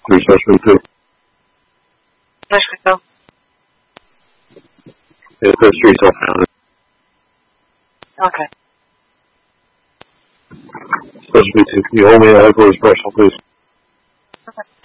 3 special 2. Escrito. Yeah, first street's off now. Okay. Special 2. Can you hold me at headquarters, Special, please? Okay.